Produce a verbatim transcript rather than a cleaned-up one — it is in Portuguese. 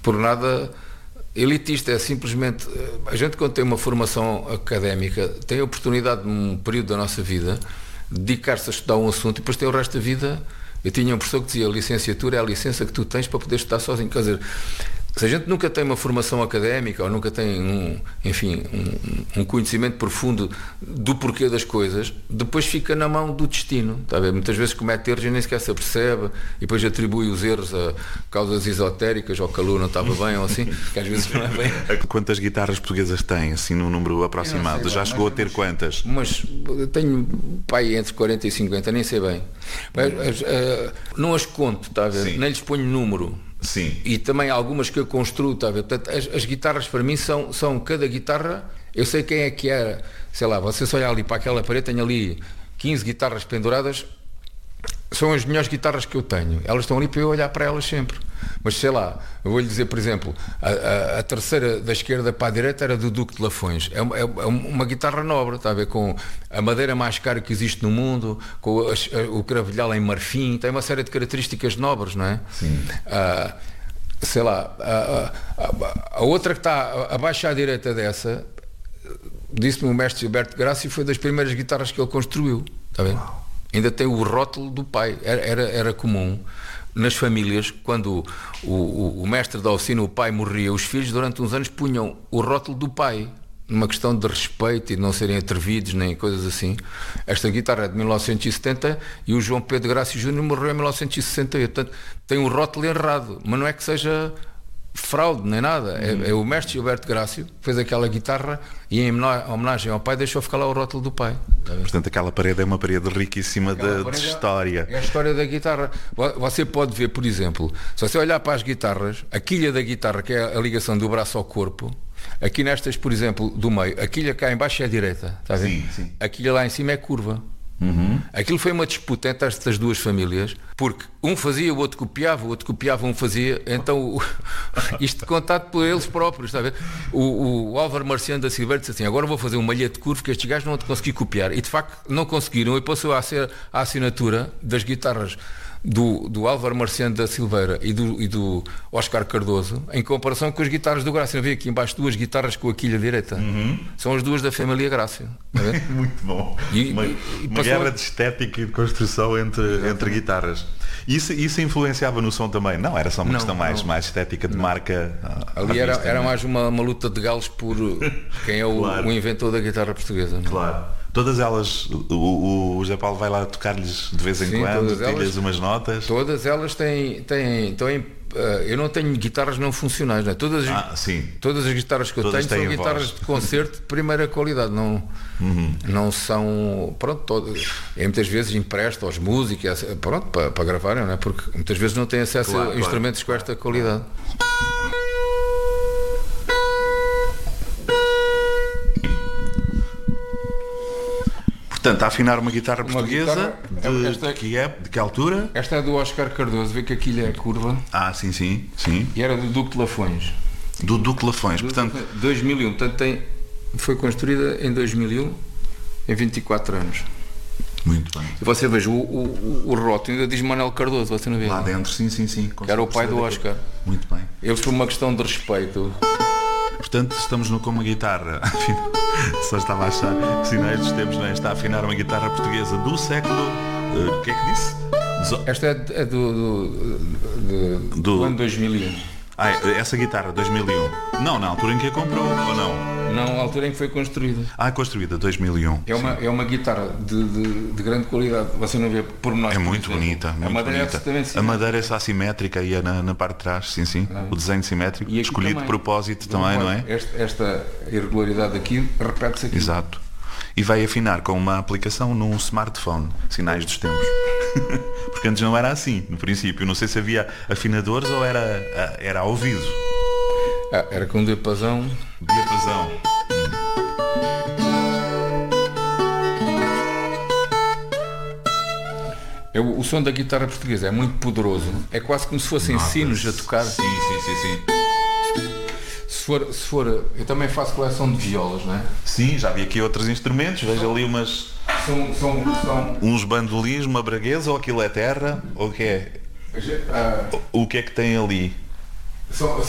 por nada elitista, é simplesmente a gente, quando tem uma formação académica, tem a oportunidade num período da nossa vida de dedicar-se a estudar um assunto e depois tem o resto da vida. Eu tinha um professor que dizia: a licenciatura é a licença que tu tens para poder estudar sozinho. Quer dizer, se a gente nunca tem uma formação académica ou nunca tem um, enfim, um, um conhecimento profundo do porquê das coisas, depois fica na mão do destino, está a ver? Muitas vezes comete erros e nem sequer se apercebe e depois atribui os erros a causas esotéricas, ou que a lua não estava bem ou assim, que às vezes não é bem. Quantas guitarras portuguesas tem, assim, num número aproximado? Sei, já chegou a ter mas, quantas? Mas tenho, pai, entre quarenta e cinquenta, nem sei bem. Mas, uh, não as conto, está a ver? Sim. Nem lhes ponho número. Sim. E também algumas que eu construo, está a ver? Portanto, as, as guitarras para mim são, são cada guitarra, eu sei quem é que era, sei lá, você só olhar ali para aquela parede, tenho ali quinze guitarras penduradas, são as melhores guitarras que eu tenho, elas estão ali para eu olhar para elas sempre. Mas sei lá, eu vou-lhe dizer, por exemplo, a, a, a terceira da esquerda para a direita era do Duque de Lafões, é uma, é uma guitarra nobre, está a ver, com a madeira mais cara que existe no mundo, com a, a, o cravelhal em marfim, tem uma série de características nobres, não é? Sim. Ah, sei lá, a, a, a outra que está abaixo à direita dessa, disse-me o mestre Gilberto Grácio, foi das primeiras guitarras que ele construiu, está a ver? Uau. Ainda tem o rótulo do pai, era, era, era comum nas famílias, quando o, o, o mestre da oficina, o pai, morria, os filhos durante uns anos punham o rótulo do pai, numa questão de respeito e de não serem atrevidos nem coisas assim. Esta guitarra é de mil novecentos e setenta e o João Pedro Grácio Júnior morreu em mil novecentos e sessenta e oito, portanto tem um rótulo errado, mas não é que seja fraude nem nada, uhum. é, é o mestre Gilberto Grácio que fez aquela guitarra e em homenagem ao pai deixou ficar lá o rótulo do pai. Portanto, aquela parede é uma parede riquíssima de, de história. É a história da guitarra. Você pode ver, por exemplo, se você olhar para as guitarras, a quilha da guitarra, que é a ligação do braço ao corpo, aqui nestas, por exemplo, do meio, a quilha cá em baixo é direita, está a ver? Sim, sim. A quilha lá em cima é curva. Uhum. Aquilo foi uma disputa entre estas duas famílias, porque um fazia, o outro copiava, o outro copiava, um fazia, então o, isto contado por eles próprios, está a ver? O, o Álvaro Marciano da Silveira disse assim: agora vou fazer um malhete de curva que estes gajos não vão conseguir copiar, e de facto não conseguiram, e passou a ser a assinatura das guitarras do, do Álvaro Marciano da Silveira e do, e do Oscar Cardoso, em comparação com as guitarras do Grácio. Não vê aqui embaixo duas guitarras com a quilha direita, uhum. São as duas da família Grácio. Muito bom. E, uma e, e uma guerra de estética e de construção entre, entre guitarras. Isso, isso influenciava no som também? Não, era só uma não, questão mais, mais estética de não. marca. Ali era, era mais uma, uma luta de galos por quem é o, claro. o inventor da guitarra portuguesa. Não? Claro. Todas elas, o, o José Paulo vai lá tocar-lhes de vez em Sim, quando, tira-lhes umas notas. Todas elas têm, têm, têm uh, eu não tenho guitarras não funcionais, não é? Todas, ah, sim. todas as guitarras que eu todas tenho são guitarras voz. de concerto de primeira qualidade, não, uhum. não são, pronto, todas, e muitas vezes empresto aos músicos, pronto, para, para gravarem, não é? Porque muitas vezes não têm acesso claro, a claro. instrumentos com esta qualidade. Portanto, a afinar uma guitarra uma portuguesa, guitarra, de, esta, que é, de que altura? Esta é do Oscar Cardoso, vê que a quilha é curva. Ah, sim, sim, sim. E era do Duque de Lafões. Do Duque de Lafões, do, portanto... dois mil e um, portanto tem, foi construída em dois mil e um, em vinte e quatro anos. Muito bem. E você veja, o, o, o rótulo ainda diz Manuel Cardoso, você não vê? Lá dentro, sim, sim, sim. Que era o pai do Oscar. Muito bem. Eles, por uma questão de respeito... Portanto, estamos no, com uma guitarra... Só estava a achar sinais dos tempos, não é? Está a afinar uma guitarra portuguesa do século... O uh, que é que disse? Zo... Esta é, é do, do, do, do, do ano dois mil e um. Ah, essa guitarra, dois mil e um. Não, na altura em que a comprou, ou não? Não, na altura em que foi construída. Ah, construída, dois mil e um. É uma, é uma guitarra de, de, de grande qualidade. Você não vê por nós. É muito bonita. Muito a madeira bonita. É a madeira é assimétrica e é na, na parte de trás, sim, sim. Ah. O desenho simétrico, escolhido também. de propósito não também, não é? Esta, esta irregularidade aqui repete-se aqui. Exato. E vai afinar com uma aplicação num smartphone, sinais dos tempos. Porque antes não era assim, no princípio. Não sei se havia afinadores ou era, era ao ouvido. Ah, era com diapasão. Diapasão. É, o, o som da guitarra portuguesa é muito poderoso. É quase como se fossem Nossa. sinos a tocar. Sim, sim, sim, sim. Se for, se for, eu também faço coleção de violas, não é? Sim, já vi aqui outros instrumentos. Vejo ali umas... São, são, são... Uns bandolins, uma braguesa, ou aquilo é terra, ou o que é? Uh... O que é que tem ali? São,